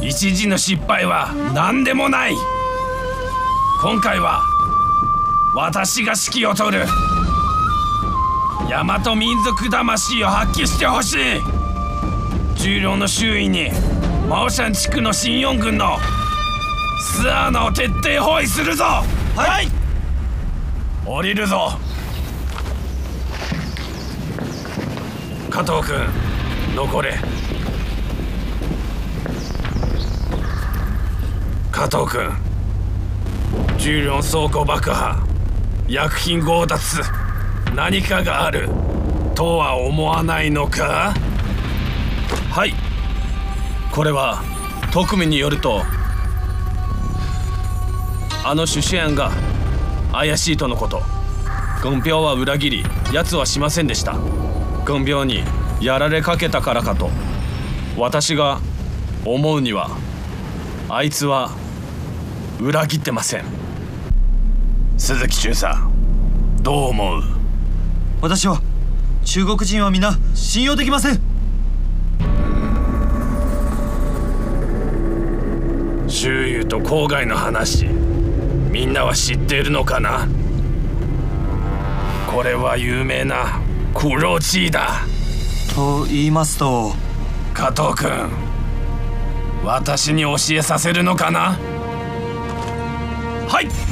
一時の失敗は何でもない。今回は私が指揮を執る。大和民族魂を発揮してほしい。重量の周囲にマオシャン地区の新四軍のスアーナを徹底包囲するぞ。はい、降りるぞ。加藤君、残れ。加藤君、重量倉庫爆破、薬品強奪、何かがあるとは思わないのか。はい、これは特務によると、あのシュシュアンが怪しいとのこと。軍兵は裏切り、奴はしませんでした。軍兵にやられかけたからかと。私が思うには、あいつは裏切ってません。鈴木中佐、どう思う？ 私は中国人は皆信用できません。 周遊と郊外の話、みんなは知っているのかな。これは有名なクロチーだ。 と言いますと？ 加藤君、私に教えさせるのかな。はい。